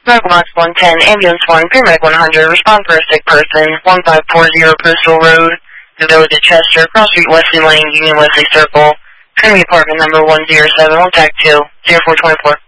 Medical Box 110, Ambulance 1, Paramedic 100, respond for a sick person, 1540 Bristol Road, the Village at Chester, Cross Street, Wesley Lane, Union Wesley Circle, Trinity Apartment number 107, contact 2, 0424.